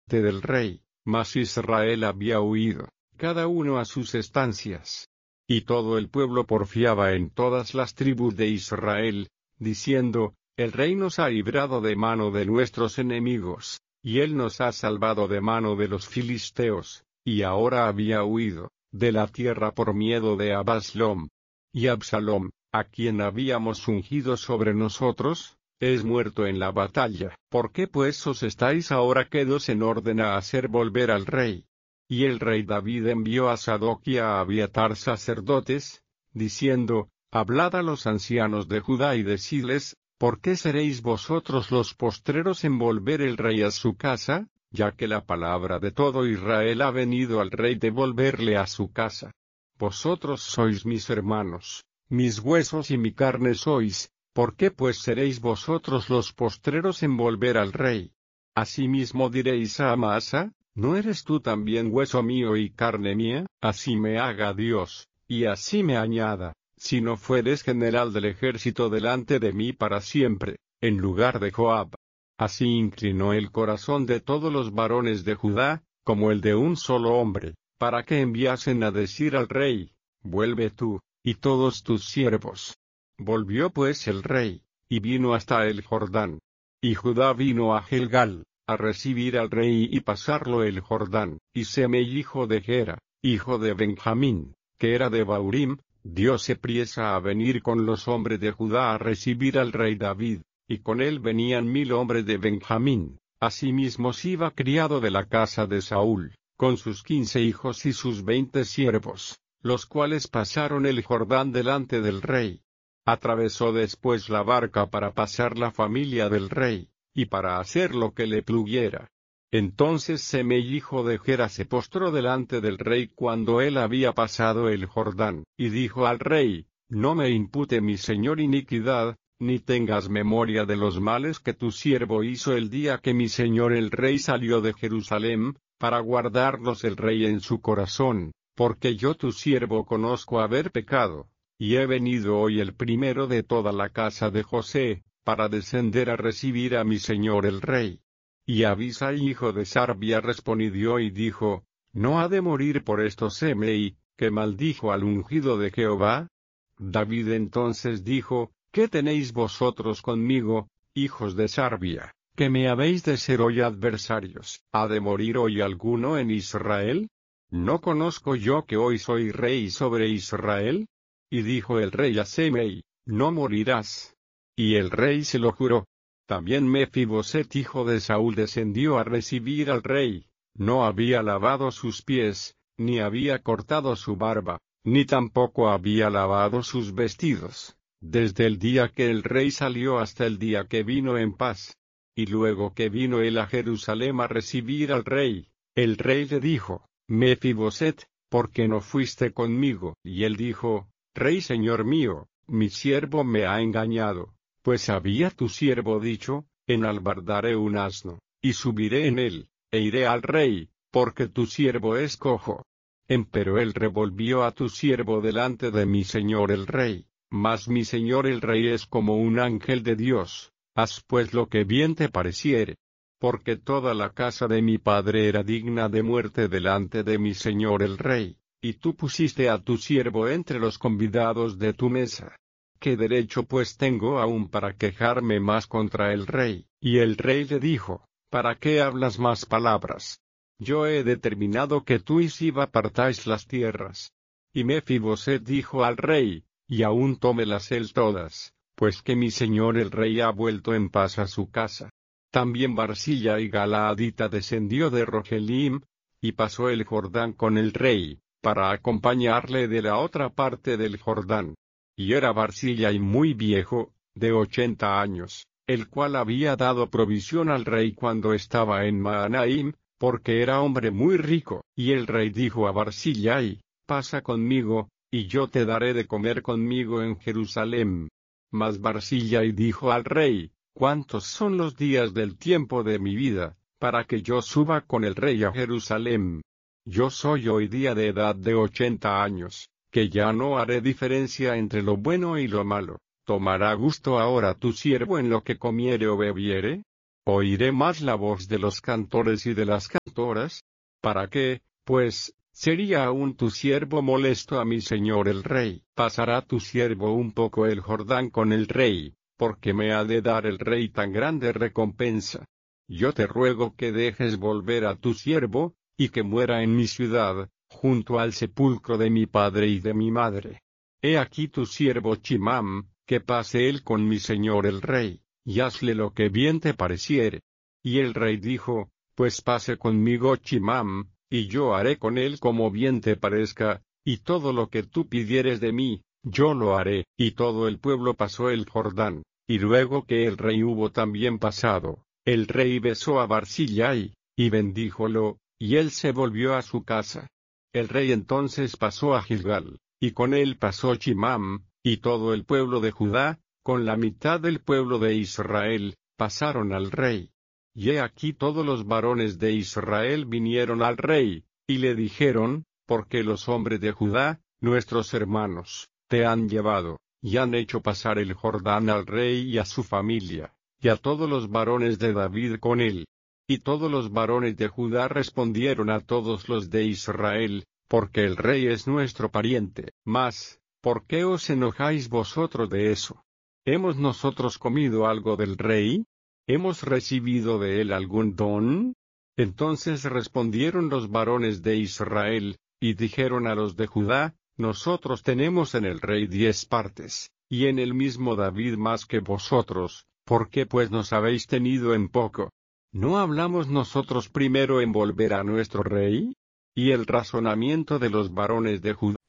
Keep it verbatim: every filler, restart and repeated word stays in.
delante del rey, mas Israel había huido, cada uno a sus estancias. Y todo el pueblo porfiaba en todas las tribus de Israel, diciendo, el rey nos ha librado de mano de nuestros enemigos, y él nos ha salvado de mano de los filisteos, y ahora había huido de la tierra por miedo de Absalom. Y Absalom, a quien habíamos ungido sobre nosotros, es muerto en la batalla. ¿Por qué pues os estáis ahora quedos en orden a hacer volver al rey? Y el rey David envió a Sadoc y a Abiatar sacerdotes, diciendo, hablad a los ancianos de Judá y decidles, ¿por qué seréis vosotros los postreros en volver el rey a su casa? Ya que la palabra de todo Israel ha venido al rey de volverle a su casa. Vosotros sois mis hermanos, mis huesos y mi carne sois, ¿por qué pues seréis vosotros los postreros en volver al rey? Asimismo diréis a Amasa, ¿no eres tú también hueso mío y carne mía? Así me haga Dios, y así me añada, si no fueres general del ejército delante de mí para siempre, en lugar de Joab. Así inclinó el corazón de todos los varones de Judá, como el de un solo hombre, para que enviasen a decir al rey, vuelve tú, y todos tus siervos. Volvió pues el rey, y vino hasta el Jordán. Y Judá vino a Gilgal, a recibir al rey y pasarlo el Jordán, y Semei hijo de Gera, hijo de Benjamín, que era de Baurim, dióse priesa a venir con los hombres de Judá a recibir al rey David, y con él venían mil hombres de Benjamín. Asimismo Siba criado de la casa de Saúl, con sus quince hijos y sus veinte siervos, los cuales pasaron el Jordán delante del rey. Atravesó después la barca para pasar la familia del rey, y para hacer lo que le pluguiera. Entonces Semei hijo de Gera se postró delante del rey cuando él había pasado el Jordán, y dijo al rey, no me impute mi señor iniquidad, ni tengas memoria de los males que tu siervo hizo el día que mi señor el rey salió de Jerusalén, para guardarlos el rey en su corazón, porque yo tu siervo conozco haber pecado, y he venido hoy el primero de toda la casa de José, para descender a recibir a mi señor el rey. Y Abisai hijo de Sarbia respondió y dijo, ¿no ha de morir por esto Semei, que maldijo al ungido de Jehová? David entonces dijo, ¿qué tenéis vosotros conmigo, hijos de Sarbia, que me habéis de ser hoy adversarios? ¿Ha de morir hoy alguno en Israel? ¿No conozco yo que hoy soy rey sobre Israel? Y dijo el rey a Semei, no morirás. Y el rey se lo juró. También Mefiboset hijo de Saúl descendió a recibir al rey, no había lavado sus pies, ni había cortado su barba, ni tampoco había lavado sus vestidos, desde el día que el rey salió hasta el día que vino en paz. Y luego que vino él a Jerusalén a recibir al rey, el rey le dijo, Mefiboset, ¿por qué no fuiste conmigo? Y él dijo, Rey señor mío, mi siervo me ha engañado. Pues había tu siervo dicho, enalbardaré un asno, y subiré en él, e iré al rey, porque tu siervo es cojo. Empero él revolvió a tu siervo delante de mi señor el rey, mas mi señor el rey es como un ángel de Dios, haz pues lo que bien te pareciere. Porque toda la casa de mi padre era digna de muerte delante de mi señor el rey, y tú pusiste a tu siervo entre los convidados de tu mesa. ¿Qué derecho pues tengo aún para quejarme más contra el rey? Y el rey le dijo, ¿para qué hablas más palabras? Yo he determinado que tú y Siba partáis las tierras. Y Mefiboset dijo al rey, y aún tómelas él todas, pues que mi señor el rey ha vuelto en paz a su casa. También Barzilla y Galaadita descendió de Rogelim, y pasó el Jordán con el rey, para acompañarle de la otra parte del Jordán. Y era Barzillai muy viejo, de ochenta años, el cual había dado provisión al rey cuando estaba en Mahanaim, porque era hombre muy rico. Y el rey dijo a Barzillai, pasa conmigo, y yo te daré de comer conmigo en Jerusalén. Mas Barzillai dijo al rey, ¿cuántos son los días del tiempo de mi vida, para que yo suba con el rey a Jerusalén? Yo soy hoy día de edad de ochenta años. Que ya no haré diferencia entre lo bueno y lo malo. ¿Tomará gusto ahora tu siervo en lo que comiere o bebiere? ¿Oiré más la voz de los cantores y de las horas? ¿Para qué, pues, sería aún tu siervo molesto a mi señor el rey? Pasará tu siervo un poco el Jordán con el rey, porque me ha de dar el rey tan grande recompensa. Yo te ruego que dejes volver a tu siervo, y que muera en mi ciudad, junto al sepulcro de mi padre y de mi madre. He aquí tu siervo Chimam, que pase él con mi señor el rey, y hazle lo que bien te pareciere. Y el rey dijo, pues pase conmigo Chimam, y yo haré con él como bien te parezca, y todo lo que tú pidieres de mí, yo lo haré. Y todo el pueblo pasó el Jordán, y luego que el rey hubo también pasado, el rey besó a Barzillai, y bendíjolo, y él se volvió a su casa. El rey entonces pasó a Gilgal, y con él pasó Chimam, y todo el pueblo de Judá, con la mitad del pueblo de Israel, pasaron al rey. Y he aquí todos los varones de Israel vinieron al rey, y le dijeron, porque los hombres de Judá, nuestros hermanos, te han llevado, y han hecho pasar el Jordán al rey y a su familia, y a todos los varones de David con él. Y todos los varones de Judá respondieron a todos los de Israel, porque el rey es nuestro pariente. Mas, ¿por qué os enojáis vosotros de eso? ¿Hemos nosotros comido algo del rey? ¿Hemos recibido de él algún don? Entonces respondieron los varones de Israel, y dijeron a los de Judá, nosotros tenemos en el rey diez partes, y en el mismo David más que vosotros, ¿por qué pues nos habéis tenido en poco? ¿No hablamos nosotros primero en volver a nuestro rey? Y el razonamiento de los varones de Judá